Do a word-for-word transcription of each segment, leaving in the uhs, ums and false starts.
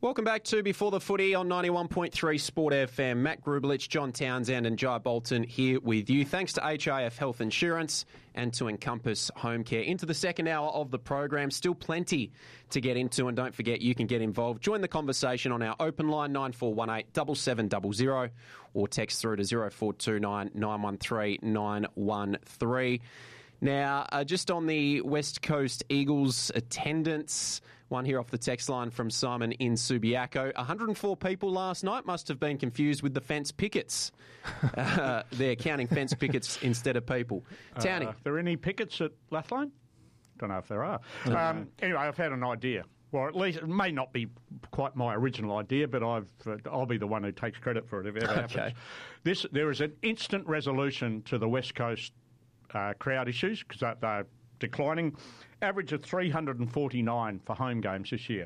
Welcome back to Before the Footy on ninety-one point three Sport F M. Matt Grubelich, John Townsend and Jai Bolton here with you. Thanks to H I F Health Insurance and to Encompass Home Care. Into the second hour of the program. Still plenty to get into, and don't forget you can get involved. Join the conversation on our open line nine four one eight seven seven zero zero or text through to zero four two nine nine one three nine one three. Now, uh, just on the West Coast Eagles attendance, one here off the text line from Simon in Subiaco. one hundred four people last night must have been confused with the fence pickets. Uh, they're counting fence pickets instead of people. Townie. Uh, are there any pickets at Lathlane? Don't know if there are. Um, anyway, I've had an idea. Well, at least it may not be quite my original idea, but I've, uh, I'll be the one who takes credit for it if it ever happens. Okay. This, there is an instant resolution to the West Coast uh, crowd issues because they're, they're declining. Average of three hundred forty-nine for home games this year.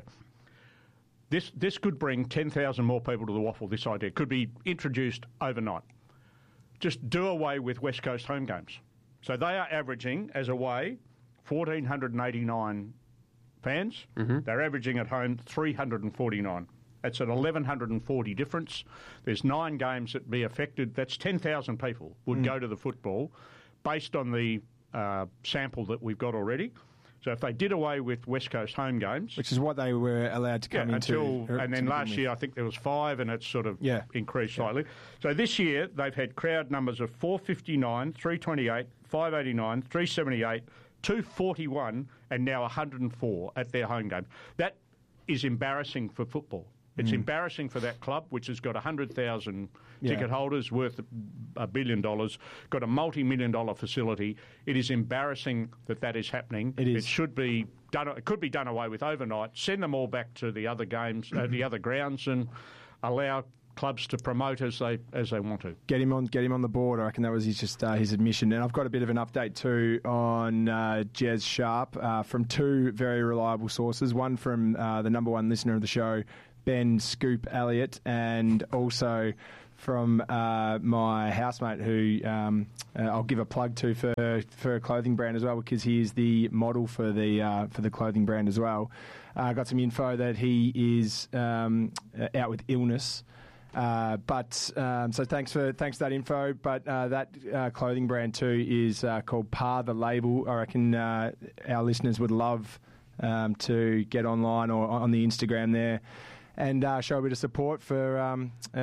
This this could bring ten thousand more people to the Waffle, this idea. Could be introduced overnight. Just do away with West Coast home games. So they are averaging, as away, one thousand four hundred eighty-nine fans. Mm-hmm. They're averaging at home three hundred forty-nine. That's an eleven forty difference. There's nine games that be affected. That's ten thousand people would mm. go to the football based on the uh, sample that we've got already. So if they did away with West Coast home games... Which is what they were allowed to come yeah, into. Until, and then last year I think there was five and it's sort of yeah. increased slightly. Yeah. So this year they've had crowd numbers of four fifty-nine, three twenty-eight, five eighty-nine, three seventy-eight, two forty-one and now one hundred four at their home game. That is embarrassing for football. It's mm. embarrassing for that club, which has got one hundred thousand yeah. ticket holders worth a billion dollars, got a multi-million dollar facility. It is embarrassing that that is happening. It is. It should be done. It could be done away with overnight. Send them all back to the other games, uh, the other grounds, and allow clubs to promote as they as they want to. Get him on, get him on the board. I reckon that was his just uh, his admission. And I've got a bit of an update too on uh, Jez Sharp uh, from two very reliable sources. One from uh, the number one listener of the show, Ben Scoop Elliott, and also from uh, my housemate who um, uh, I'll give a plug to for for a clothing brand as well, because he is the model for the uh, for the clothing brand as well. I uh, got some info that he is um, out with illness. Uh, but um, so thanks for thanks for that info. But uh, that uh, clothing brand too is uh, called Par the Label. I reckon uh, our listeners would love um, to get online or on the Instagram there and uh, show a bit of support for um, uh,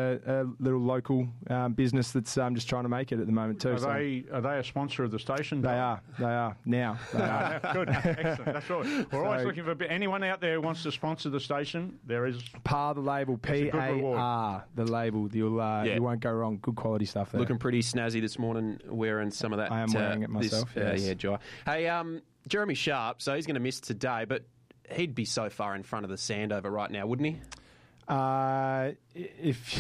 a little local um, business that's um, just trying to make it at the moment too. Are so they are they a sponsor of the station? They are. They are now. They are. Good, excellent. That's all. We're so, always looking for anyone out there who wants to sponsor the station. There is Par the Label, P A R the label. You'll uh, yeah. you won't go wrong. Good quality stuff there. Looking pretty snazzy this morning, wearing some of that. I am wearing uh, it myself. This, yes. uh, yeah, Jai. Hey, um, Jeremy Sharp. So he's going to miss today, but he'd be so far in front of the Sandover right now, wouldn't he? Uh, if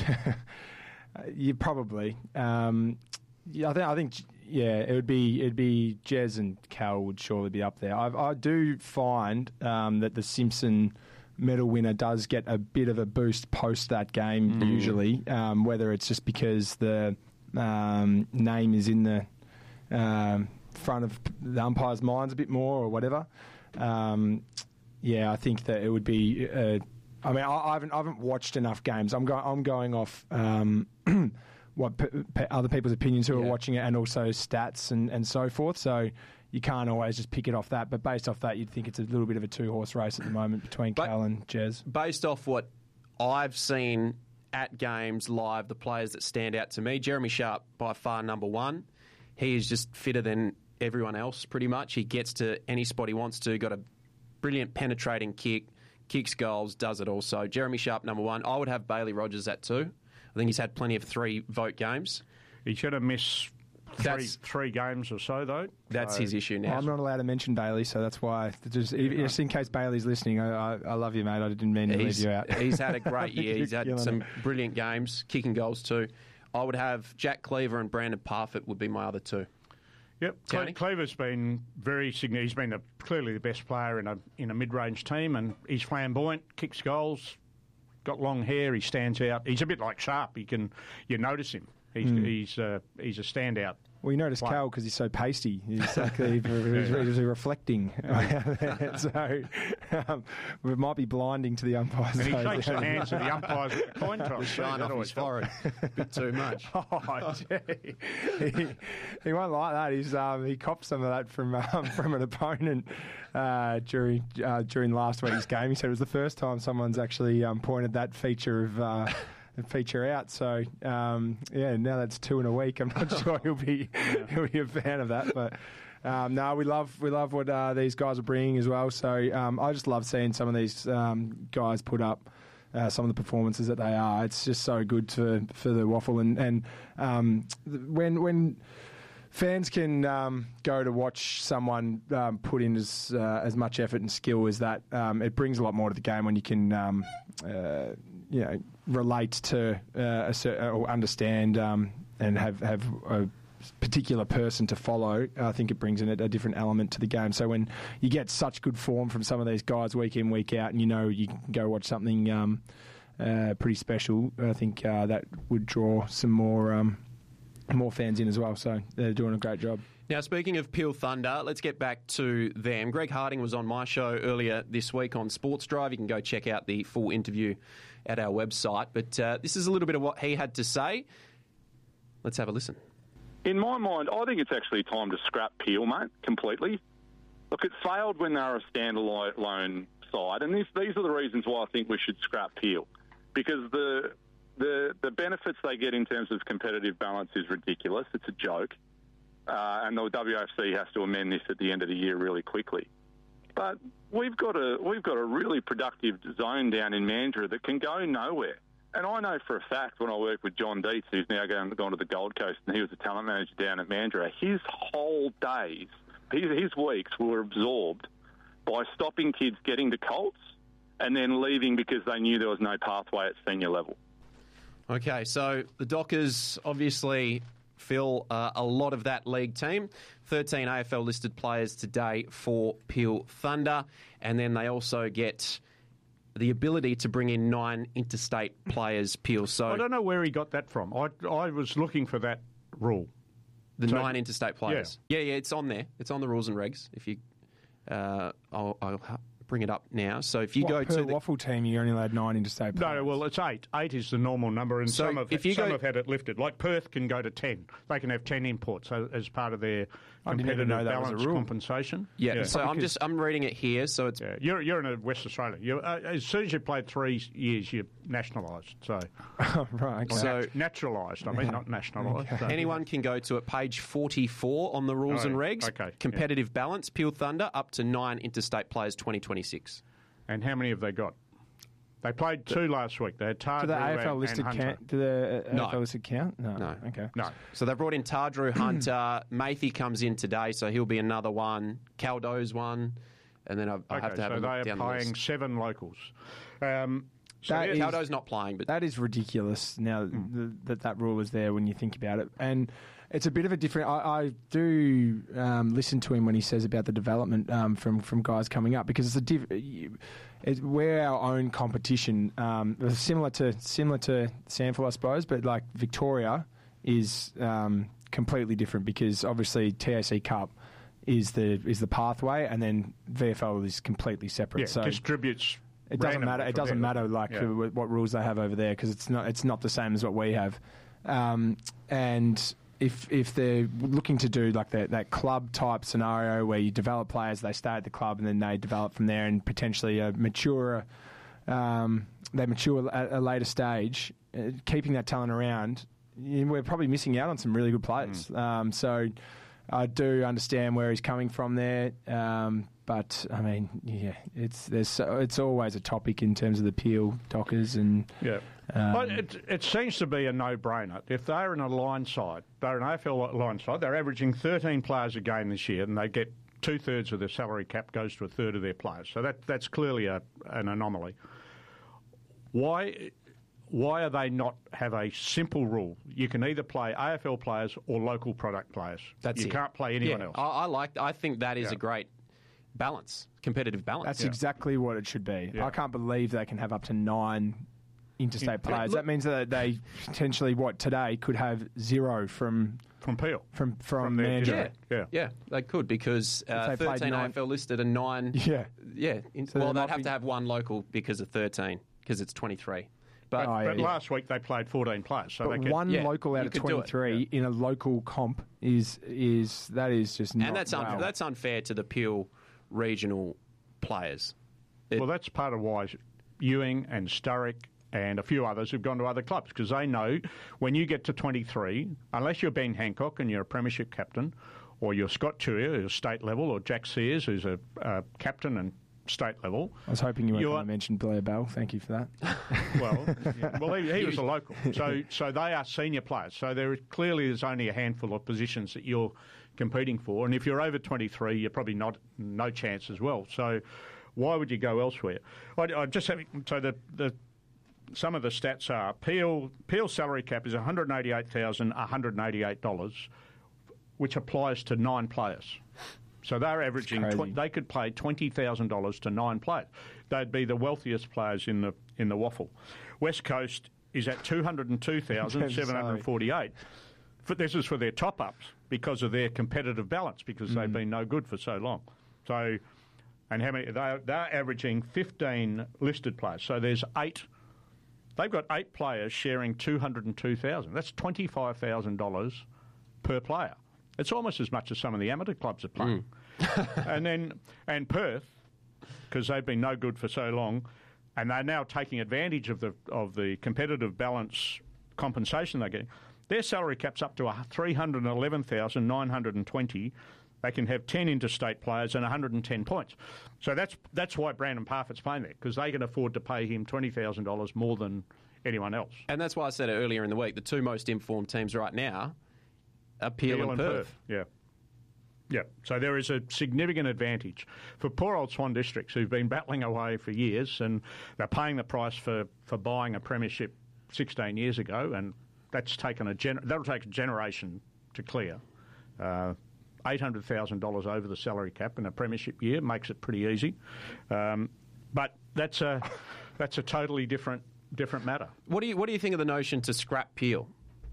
you probably, um, yeah, I think, I think, yeah, it would be, it'd be Jez and Cal would surely be up there. I, I do find um, that the Simpson medal winner does get a bit of a boost post that game, mm. usually, um, whether it's just because the um, name is in the um, front of the umpires' minds a bit more or whatever. Um, yeah, I think that it would be. Uh, I mean, I, I haven't I haven't watched enough games. I'm going I'm going off um, what p- p- other people's opinions who yeah. are watching it, and also stats and, and so forth. So you can't always just pick it off that. But based off that, you'd think it's a little bit of a two horse race at the moment between but Cal and Jez. Based off what I've seen at games live, the players that stand out to me, Jeremy Sharp by far number one. He is just fitter than everyone else, pretty much. He gets to any spot he wants to. Got a brilliant penetrating kick. Kicks goals, does it also. Jeremy Sharp, number one. I would have Bailey Rogers at two. I think he's had plenty of three-vote games. He's going to miss three, three games or so, though. That's so. his issue now. I'm not allowed to mention Bailey, so that's why. Just, just in case Bailey's listening, I, I, I love you, mate. I didn't mean to he's, leave you out. He's had a great year. He's had some it. brilliant games, kicking goals too. I would have Jack Cleaver and Brandon Parfitt would be my other two. Yep, Cle- Cleaver's been very significant. He's been a, clearly the best player in a in a mid-range team, and he's flamboyant, kicks goals, got long hair. He stands out. He's a bit like Sharp. He can you notice him. He's mm. he's uh, he's a standout Well, you notice Cal because he's so pasty. He's like he's, he's, he's reflecting. so um, it might be blinding to the umpires. And he shakes the hands of the umpires at the coin toss. The shine off his forehead. A bit too much. Oh, gee. he, he won't like that. He's um, he copped some of that from um, from an opponent uh, during uh, during last week's game. He said it was the first time someone's actually um, pointed that feature of. Uh, feature out. So um, yeah, now that's two in a week. I'm not sure he'll be yeah. he'll be a fan of that, but. Um, no, we love we love what uh, these guys are bringing as well. So um, I just love seeing some of these um, guys put up uh, some of the performances that they are. It's just so good for for the waffle and and um, when when fans can um, go to watch someone um, put in as uh, as much effort and skill as that, um, it brings a lot more to the game when you can um, uh, you know relate to uh, a certain, or understand um, and have have a particular person to follow. I think it brings in a, a different element to the game. So when you get such good form from some of these guys week in, week out, and you know you can go watch something um, uh, pretty special, I think uh, that would draw some more um, more fans in as well. So they're doing a great job. Now, speaking of Peel Thunder, let's get back to them. Greg Harding was on my show earlier this week on Sports Drive. You can go check out the full interview at our website. But uh, this is a little bit of what he had to say. Let's have a listen. In my mind, I think it's actually time to scrap Peel, mate, completely. Look, it failed when they were a standalone side, and this, these are the reasons why I think we should scrap Peel. Because the, the the benefits they get in terms of competitive balance is ridiculous. It's a joke. Uh, and the W F C has to amend this at the end of the year really quickly. But we've got a we've got a really productive zone down in Mandurah that can go nowhere. And I know for a fact when I worked with John Dietz, who's now going, gone to the Gold Coast, and he was a talent manager down at Mandurah, his whole days, his, his weeks were absorbed by stopping kids getting to Colts and then leaving because they knew there was no pathway at senior level. Okay, so the Dockers obviously fill uh, a lot of that league team. thirteen A F L listed players today for Peel Thunder, and then they also get the ability to bring in nine interstate players, Peel. So I don't know where he got that from. I, I was looking for that rule. The so, nine interstate players. Yeah. yeah, yeah, it's on there. It's on the rules and regs. If you, uh, I'll, I'll bring it up now. So if you what, go per to the waffle team, you're only allowed nine interstate players. No, well, it's eight. Eight is the normal number, and so some have if you some go, have had it lifted. Like Perth can go to ten. They can have ten imports as part of their competitive know that balance was a rule. compensation. Yeah, yeah. so I'm just I'm reading it here. So it's yeah. You're you're in a West Australia. You uh, as soon as you played three years, you're nationalised. So right, okay. so nat- naturalised. I mean, not nationalised. Okay. So. Anyone can go to it. Page forty-four on the rules oh, and regs. Okay. Competitive yeah. balance. Peel Thunder up to nine interstate players. twenty twenty-six. And how many have they got? They played two last week. They had Tardru Do the A F L and, listed and count? Do the uh, No. A F L listed count? No. No. Okay. No. So they brought in Tardru, Hunter. Mathy comes in today, so he'll be another one. Caldo's one. And then I, I Okay, have to have so a they look are down the playing list. seven locals. Um, so That yeah, is- Caldo's not playing, but That is ridiculous now Hmm. th- that that rule is there when you think about it. And it's a bit of a different... I, I do um, listen to him when he says about the development um, from, from guys coming up because it's a diff- you, it, we're our own competition. Um, similar to similar to Sandford, I suppose, but like Victoria is um, completely different because obviously T A C Cup is the is the pathway and then V F L is completely separate. yeah, so distributes. it doesn't randomly matter. It from doesn't there. matter like Yeah. uh, what rules they have over there because it's not it's not the same as what we have. Um, and if if they're looking to do like that that club type scenario where you develop players, they stay at the club and then they develop from there and potentially a mature, um, they mature at a later stage, uh, keeping that talent around. We're probably missing out on some really good players. Mm. Um, so I do understand where he's coming from there. Um, But I mean, yeah, it's there's so, it's always a topic in terms of the Peel Dockers and yeah. Um, Well, it, it seems to be a no-brainer. If they're in a line side, they're an A F L line side. They're averaging thirteen players a game this year, and they get two thirds of their salary cap goes to a third of their players. So that that's clearly a, an anomaly. Why? Why are they not have a simple rule? You can either play A F L players or local product players. That's you it. can't play anyone yeah, else. I, I like. I think that is Yeah. a great balance, competitive balance. that's Yeah. exactly what it should be. Yeah. I can't believe they can have up to nine interstate Yeah. players. Look- That means that they potentially, what, today could have zero from from Peel. From from, From their Mandurah. Yeah, Yeah. yeah, they could because uh, If they played thirteen nine- A F L listed and nine. Yeah. yeah. In, So well, there they'd might have be- to have one local because of thirteen, because it's twenty-three. But Oh, yeah, But yeah. last week they played fourteen players, so they But get, one yeah, local out you of could do it. twenty-three in a local comp is is that is just not and that's un- wow. that's unfair to the Peel regional players. It- well, that's part of why Ewing and Sturrock and a few others have gone to other clubs, because they know when you get to twenty-three, unless you're Ben Hancock and you're a premiership captain, or you're Scott Tuia, who's state level, or Jack Sears, who's a uh, captain and state level. I was hoping you weren't You going are- to mention Blair Bell. Thank you for that. Well, yeah, well, he, he was a local, so so they are senior players. So there is, clearly there's only a handful of positions that you're competing for, and if you're over twenty-three, you're probably not no chance as well. So why would you go elsewhere? I, I just have, so the the some of the stats are Peel Peel's salary cap is one hundred eighty-eight thousand one hundred eighty-eight dollars, which applies to nine players. So they're averaging. crazy. Tw- they could pay twenty thousand dollars to nine players. They'd be the wealthiest players in the in the waffle. West Coast is at two hundred and two thousand seven hundred forty-eight. This is for their top ups because of their competitive balance, because Mm. they've been no good for so long. So, and how many? They they're averaging fifteen listed players. So there's eight. They've got eight players sharing two hundred and two thousand. That's twenty five thousand dollars per player. It's almost as much as some of the amateur clubs are playing. Mm. and then and Perth, because they've been no good for so long, and they're now taking advantage of the of the competitive balance compensation they're getting. Their salary cap's up to three hundred eleven thousand nine hundred twenty. They can have ten interstate players and one hundred ten points. So that's that's why Brandon Parfitt's playing there, because they can afford to pay him twenty thousand dollars more than anyone else. and that's why I said it earlier in the week. The two most informed teams right now are Peel, Peel and Perth. Yeah. Yeah. So there is a significant advantage for poor old Swan districts who've been battling away for years, and they're paying the price for, for buying a premiership sixteen years ago, and that's taken a gen- that'll take a generation to clear. Uh, eight hundred thousand dollars over the salary cap in a premiership year makes it pretty easy. Um, but that's a that's a totally different different matter. What do you What do you think of the notion to scrap Peel?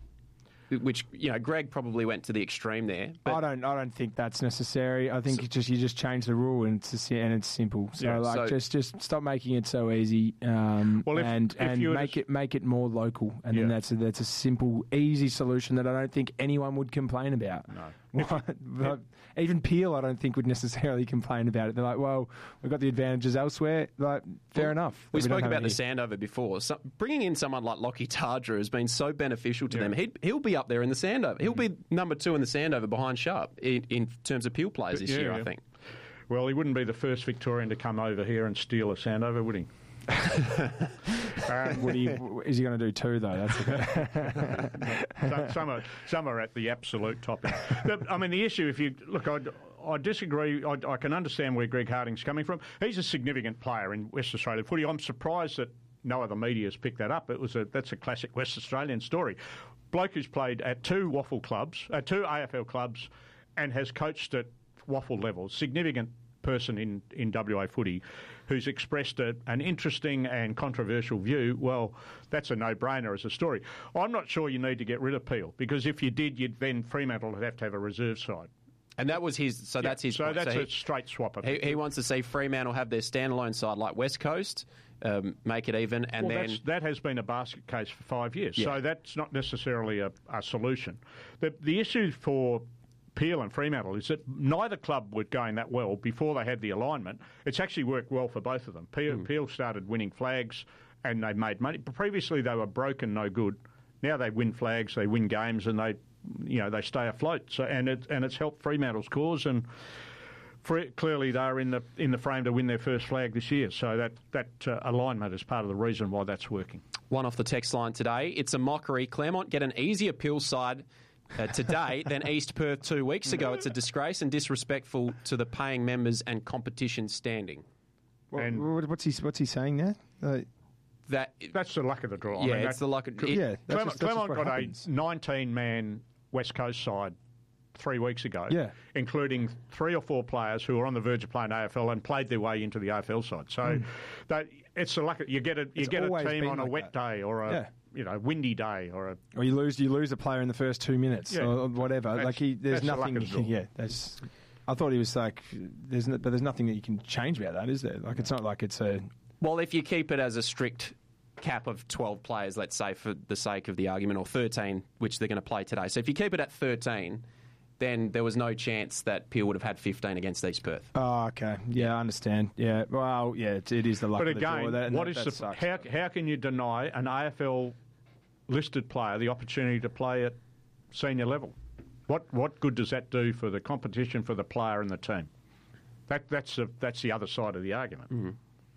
Which, you know, Greg probably went to the extreme there. But I don't. I don't think that's necessary. I think it's just you just change the rule and it's and it's simple. So Yeah, like so- just just stop making it so ezy. Um, Well, if- and if and you were to make s- it make it more local. And then Yeah. that's a, that's a simple, easy solution that I don't think anyone would complain about. No. But even Peel, I don't think would necessarily complain about it. They're like, well, we've got the advantages elsewhere. Like, fair Well, enough. We don't spoke have about any- the Sandover before. So bringing in someone like Lockie Tardra has been so beneficial to Yeah. them. He'd, he'll be up there in the Sandover. He'll be number two in the Sandover behind Sharp in, in terms of Peel players this Yeah, year, I yeah. think. Well, he wouldn't be the first Victorian to come over here and steal a Sandover, would he? um, Would he, is he going to do two though? That's okay. some, some, are, some are at the absolute top end. But, I mean, the issue, if you look, I, I disagree. I, I can understand where Greg Harding's coming from. He's a significant player in West Australia footy. I'm surprised that no other media has picked that up. It was a that's a classic West Australian story. Bloke who's played at two waffle clubs, uh, two A F L clubs, and has coached at waffle levels. Significant person in, in W A footy who's expressed a, an interesting and controversial view. Well, that's a no-brainer as a story. I'm not sure you need to get rid of Peel, because if you did, you'd then Fremantle would have to have a reserve side. And that was his. So that's his. So point. that's so a straight swap. I he, think. he, he wants to see Fremantle have their standalone side like West Coast, um, make it even, and Well, then that's, that has been a basket case for five years, Yeah. so that's not necessarily a, a solution. The, the issue for Peel and Fremantle is that neither club were going that well before they had the alignment. It's actually worked well for both of them. Peel, Mm. Peel started winning flags and they made money. But previously they were broken, no good. Now they win flags, they win games, and they, you know, they stay afloat. So and it and it's helped Fremantle's cause, and Fre- clearly they're in the in the frame to win their first flag this year. So that that uh, alignment is part of the reason why that's working. one off the text line today. It's a mockery. Claremont get an easier Peel side uh, today than East Perth two weeks ago. It's a disgrace and disrespectful to the paying members and competition standing. What- And- what- what's he what's he saying there? Uh, That That's the luck of the draw. yeah, I mean, it's that- the luck. Of, it, yeah, that's Claremont, just, that's just Claremont what got happens. a nineteen-man West Coast side three weeks ago, Yeah. including three or four players who were on the verge of playing A F L and played their way into the A F L side. So that it's the luck. Of, you get a you It's get a always team been on a like wet that. day or a Yeah. you know windy day or a or you lose you lose a player in the first two minutes Yeah. or whatever. That's- like he, there's that's the luck nothing. of the draw. Yeah, that's. I thought he was like, there's no, but there's nothing that you can change about that, is there? Like it's not like it's a. Well, if you keep it as a strict cap of twelve players, let's say for the sake of the argument, or thirteen, which they're going to play today. So if you keep it at thirteen, then there was no chance that Peel would have had fifteen against East Perth. Oh, okay. Yeah, I understand. Yeah, well, yeah, it, it is the luck But of the draw. again, That, what that, is that the sucks. how, how can you deny an A F L listed player the opportunity to play at senior level? What what good does that do for the competition for the player and the team? That that's a, that's the other side of the argument. Mm-hmm.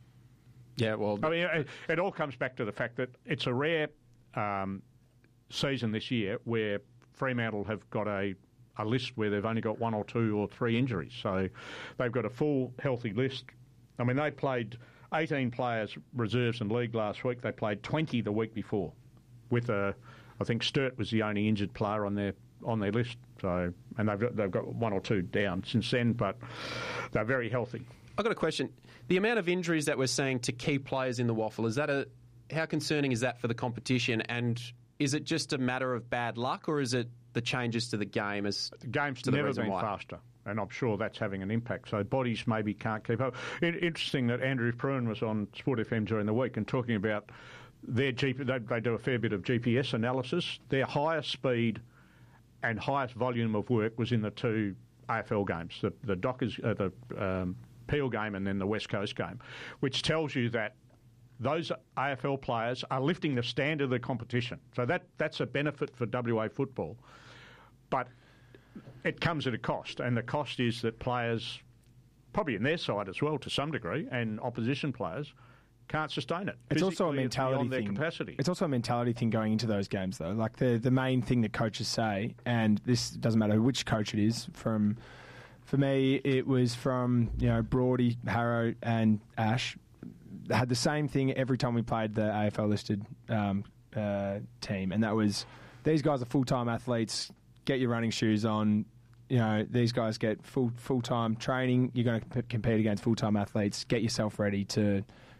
Yeah, well, I mean, it, it all comes back to the fact that it's a rare um, season this year where Fremantle have got a, a list where they've only got one or two or three injuries. So they've got a full, healthy list. I mean, they played eighteen players, reserves and league last week. They played twenty the week before with a, I think Sturt was the only injured player on their on their list. So, and they've got, they've got one or two down since then, but they're very healthy. I've got a question. The amount of injuries that we're seeing to key players in the waffle, is that a how concerning is that for the competition? And is it just a matter of bad luck, or is it the changes to the game as The game's to the never reason been why? faster, and I'm sure that's having an impact. So bodies maybe can't keep up. In- interesting that Andrew Pruen was on Sport F M during the week and talking about their G P. They, they do a fair bit of G P S analysis. Their highest speed and highest volume of work was in the two A F L games, the the Dockers, uh, the um, Peel game, and then the West Coast game, which tells you that those A F L players are lifting the standard of the competition. So that that's a benefit for W A football, but it comes at a cost, and the cost is that players, probably in their side as well to some degree, and opposition players, can't sustain it. It's also a Physically, it's mentality beyond their thing. capacity. It's also a mentality thing going into those games, though. Like the the main thing that coaches say, and this doesn't matter which coach it is. From for me, it was from you know Brody, Harrow, and Ash. They had the same thing every time we played the A F L listed um, uh, team, and that was these guys are full time athletes. Get your running shoes on. You know, these guys get full full time training. You're going to p- compete against full time athletes. Get yourself ready to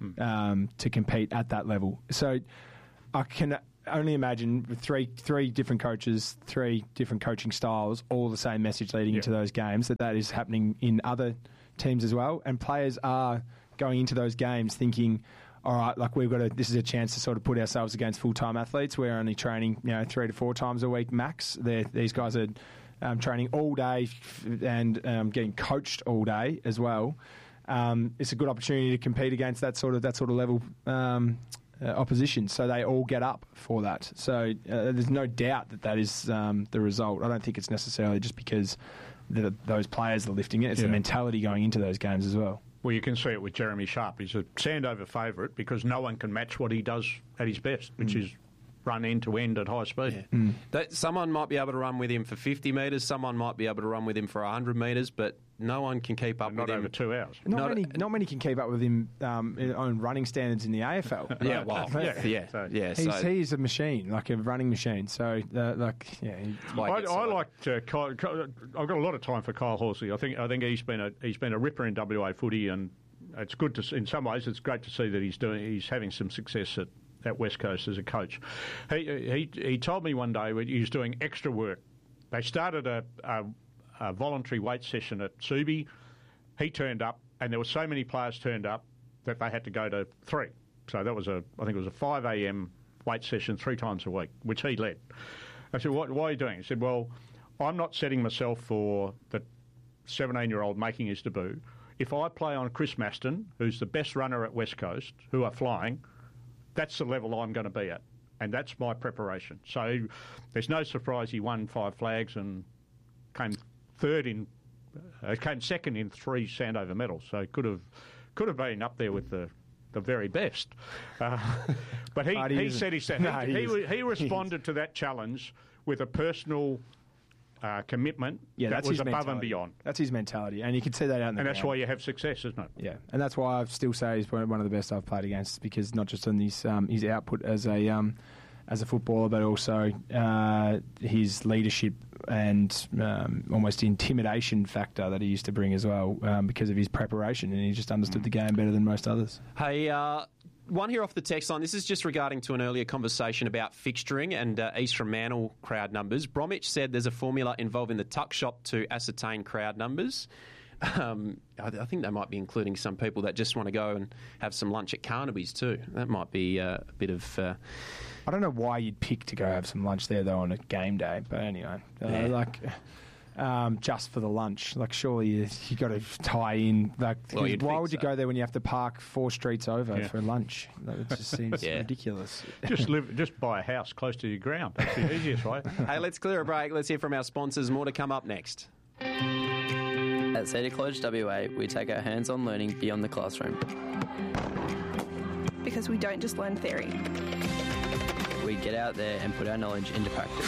um, to compete at that level. So I can only imagine with three three different coaches, three different coaching styles, all the same message leading Yeah. into those games. That that is happening in other teams as well, and players are going into those games thinking, all right, like we've got a, this is a chance to sort of put ourselves against full-time athletes. We're only training, you know, three to four times a week max. They're, these guys are um, training all day and um, getting coached all day as well. Um, it's a good opportunity to compete against that sort of that sort of level um, uh, opposition. So they all get up for that. So uh, there's no doubt that that is um, the result. I don't think it's necessarily just because the, those players are lifting it. It's Yeah. the mentality going into those games as well. Well, you can see it with Jeremy Sharp. He's a Sandover favourite because no one can match what he does at his best, which Mm. is run end to end at high speed. That someone might be able to run with him for fifty metres, someone might be able to run with him for one hundred metres, but no one can keep up Not with him. over two hours. Not, Not- many, not many can keep up with him um, in- on running standards in the A F L. Yeah, well, Yeah. yeah, So- yeah. He's, so, he's a machine, like a running machine. So, uh, like, yeah, he, why I, get I so- liked uh, Kyle, Kyle- I've got a lot of time for Kyle Horsey. I think I think he's been a he's been a ripper in W A footy, and it's good to see, in some ways it's great to see that he's doing he's having some success at, at West Coast as a coach. He he he told me one day when he was doing extra work. They started a, a, a voluntary weight session at Subi. He turned up, and there were so many players turned up that they had to go to three. So that was a I think it was a five a.m. weight session three times a week, which he led. I said, what, why are you doing? He said, well, I'm not setting myself for the seventeen-year-old making his debut. If I play on Chris Maston, who's the best runner at West Coast, who are flying, that's the level I'm going to be at, and that's my preparation. So there's no surprise he won five flags and came third in, uh, came second in three Sandover medals. So he could have could have been up there with the the very best. Uh, but he, But he he isn't. said he said No, he, he he, isn't. he responded to that challenge with a personal uh, commitment yeah, that that's was his above mentality. and beyond. That's his mentality, and you can see that out in the And that's ground. why you have success, isn't it? Yeah, and that's why I still say he's one of the best I've played against, because not just on his um, his output as a um, as a footballer, but also uh, his leadership and um, almost intimidation factor that he used to bring as well, um, because of his preparation, and he just understood the game better than most others. Hey, uh, one here off the text line. This is just regarding to an earlier conversation about fixturing and uh, East Fremantle crowd numbers. Bromwich said there's a formula involving the tuck shop to ascertain crowd numbers. Um, I, I think they might be including some people that just want to go and have some lunch at Carnaby's too. That might be uh, a bit of... Uh, I don't know why you'd pick to go have some lunch there, though, on a game day. But anyway, uh, Yeah. like... Um, just for the lunch, like surely you, you got to tie in. Like, Well, you'd why think would you so. go there when you have to park four streets over Yeah. for lunch? That just seems Yeah. ridiculous. Just live, just buy a house close to your ground. That's the easiest way. Hey, let's clear a break. Let's hear from our sponsors. More to come up next. At Cedar College W A, we take our hands-on learning beyond the classroom. Because we don't just learn theory. We get out there and put our knowledge into practice.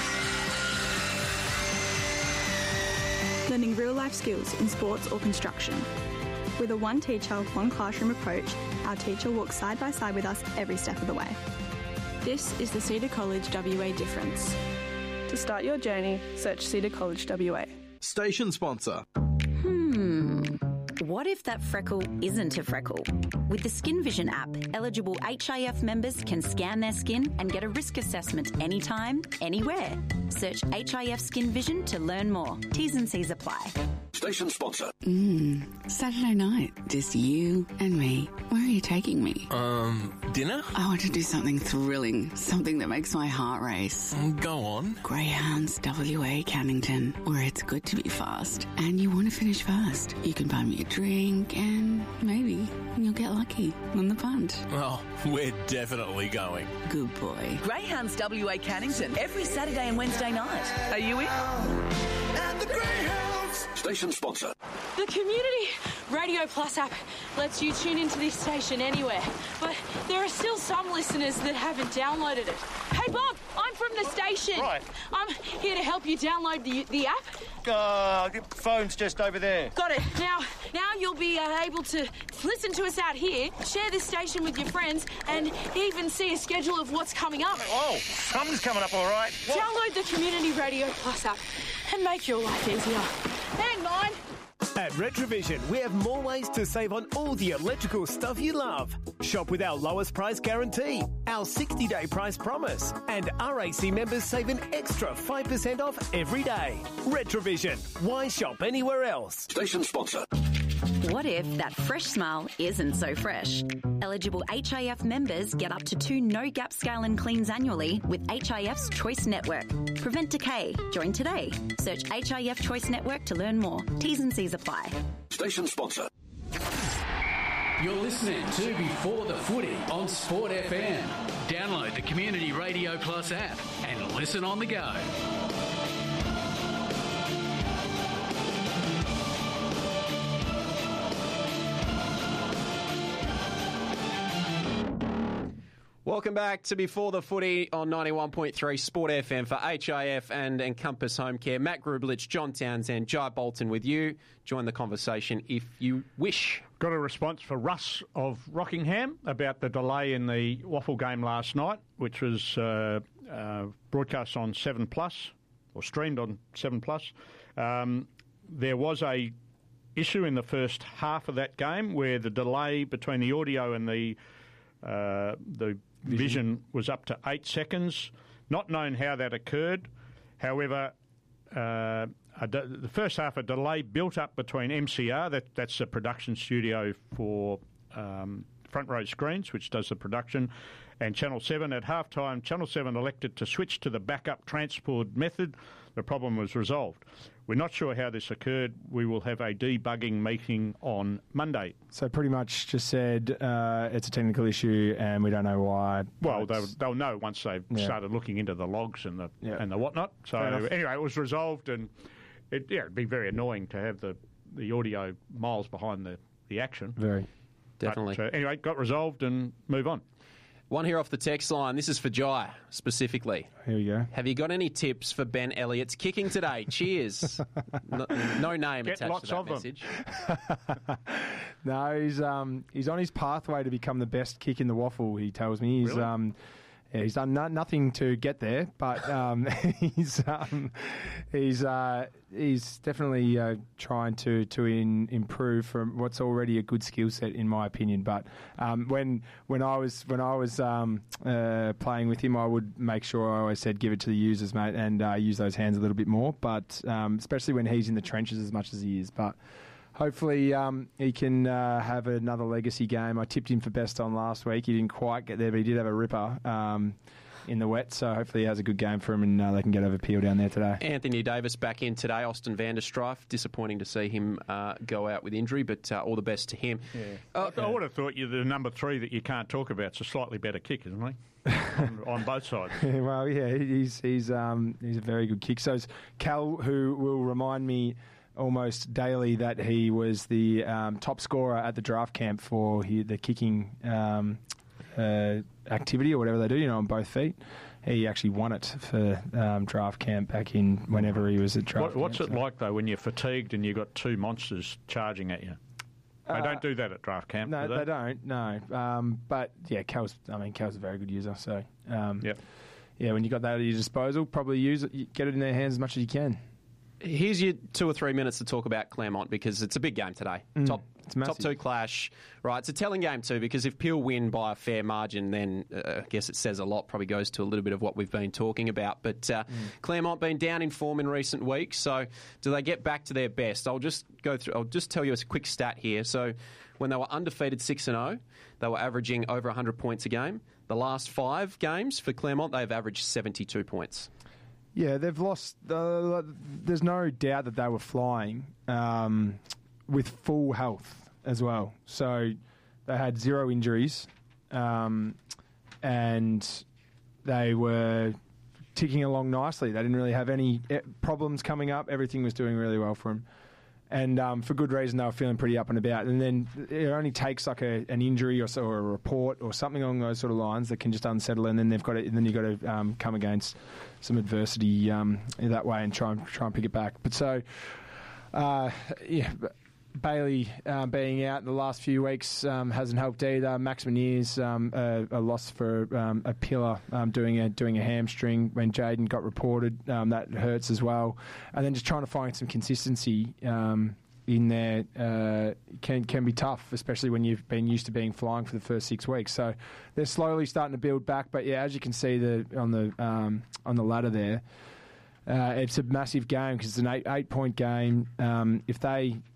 Learning real-life skills in sports or construction. With a one teacher, one classroom approach, our teacher walks side by side with us every step of the way. This is the Cedar College W A difference. To start your journey, search Cedar College W A. Station sponsor. What if that freckle isn't a freckle? With the Skin Vision app, eligible H I F members can scan their skin and get a risk assessment anytime, anywhere. Search H I F Skin Vision to learn more. T's and C's apply. Station sponsor. Saturday night, just you and me. Where are you taking me? Um, dinner? I want to do something thrilling, something that makes my heart race. Go on. Greyhounds W A Cannington, where it's good to be fast and you want to finish fast. You can buy me a drink and maybe you'll get lucky on the punt. Oh, we're definitely going. Good boy. Greyhounds W A Cannington every Saturday and Wednesday night. Are you in? And the Greyhounds. Station sponsor. The Community Radio Plus app lets you tune into this station anywhere, but there are still some listeners that haven't downloaded it. Hey Bob, I'm from the station. Right. I'm here to help you download the the app. Uh, the phone's just over there. Got it. Now, now you'll be uh, able to listen to us out here, share this station with your friends, and even see a schedule of what's coming up. Oh, something's coming up all right. What? Download the Community Radio Plus app and make your life easier. And mine. At Retrovision, we have more ways to save on all the electrical stuff you love. Shop with our lowest price guarantee, our sixty-day price promise, and R A C members save an extra five percent off every day. Retrovision. Why shop anywhere else? Station sponsor. What if that fresh smile isn't so fresh? Eligible H I F members get up to two no-gap scale and cleans annually with H I F's Choice Network. Prevent decay. Join today. Search H I F Choice Network to learn more. T's and C's apply. Station sponsor. You're listening to Before the Footy on Sport F M. Download the Community Radio Plus app and listen on the go. Welcome back to Before the Footy on ninety-one point three Sport F M for H I F and Encompass Home Care. Matt Grublich, John Townsend, Jai Bolton with you. Join the conversation if you wish. Got a response for Russ of Rockingham about the delay in the Waffle game last night, which was uh, uh, broadcast on seven plus, or streamed on seven plus. Um, there was a issue in the first half of that game where the delay between the audio and the uh, the vision. vision was up to eight seconds. Not known how that occurred. However, uh, a de- the first half, a delay built up between M C R, that, that's the production studio for um, Front Row Screens, which does the production, and Channel seven. At halftime, Channel seven elected to switch to the backup transport method. The problem was resolved. We're not sure how this occurred. We will have a debugging meeting on Monday. So pretty much just said uh, it's a technical issue and we don't know why. Well, they'll, they'll know once they've Yeah. started looking into the logs and the Yeah. and the whatnot. So Fair enough. anyway, it was resolved, and it, yeah, it'd be very annoying to have the, the audio miles behind the, the action. Very. Definitely. But, uh, anyway, got resolved and move on. One here off the text line. This is for Jai specifically. Here we go. Have you got any tips for Ben Elliott's kicking today? Cheers. no, no name Get attached lots to that of them. message. No, he's um he's on his pathway to become the best kick in the waffle. He tells me he's Really? um yeah, he's done no, nothing to get there, but um, he's um, he's uh, he's definitely uh, trying to to in, improve from what's already a good skill set, in my opinion. But um, when when I was when I was um, uh, playing with him, I would make sure I always said, "Give it to the users, mate," and uh, use those hands a little bit more. But um, especially when he's in the trenches as much as he is, but. Hopefully um, he can uh, have another legacy game. I tipped him for best on last week. He didn't quite get there, but he did have a ripper um, in the wet. So hopefully he has a good game for him and uh, they can get over Peel down there today. Anthony Davis back in today. Austin van der Strijf. Disappointing to see him uh, go out with injury, but uh, all the best to him. Yeah. Uh, I, I would have thought you the number three that you can't talk about is a slightly better kick, isn't he? on, on both sides. Well, yeah, he's he's um, he's a very good kick. So it's Cal, who will remind me almost daily that he was the um, top scorer at the draft camp for he, the kicking um, uh, activity or whatever they do, you know, on both feet. He actually won it for um, draft camp back in whenever he was at draft what, What's camp, it so. like, though, when you're fatigued and you've got two monsters charging at you? They Uh, don't do that at draft camp, No, do they? they don't, no. Um, but, yeah, Cal's, I mean, Cal's a very good user, so... Um, yep. Yeah, when you got that at your disposal, probably use it, get it in their hands as much as you can. Here's your two or three minutes to talk about Claremont because it's a big game today. Mm, top it's top two clash, right? It's a telling game too because if Peel win by a fair margin, then uh, I guess it says a lot. Probably goes to a little bit of what we've been talking about. But uh, mm. Claremont been down in form in recent weeks, so do they get back to their best? I'll just go through. I'll just tell you a quick stat here. So when they were undefeated six and zero, they were averaging over one hundred points a game. The last five games for Claremont, they've averaged seventy-two points. Yeah, they've lost. Uh, there's no doubt that they were flying um, with full health as well. So they had zero injuries, um, and they were ticking along nicely. They didn't really have any problems coming up. Everything was doing really well for them. And um, for good reason, they were feeling pretty up and about. And then it only takes like a, an injury or, so, or a report or something along those sort of lines that can just unsettle. And then they've got to, and then you've got to um, come against some adversity um, that way and try and try and pick it back. But so, uh, yeah, Bailey uh, being out in the last few weeks um, hasn't helped either. Max Meniere's um, a, a loss for um, a pillar um, doing a doing a hamstring when Jaden got reported. Um, that hurts as well. And then just trying to find some consistency um, in there uh, can can be tough, especially when you've been used to being flying for the first six weeks. So they're slowly starting to build back. But yeah, as you can see the on the um, on the ladder there. Uh, it's a massive game because it's an eight, eight point game. Um, if they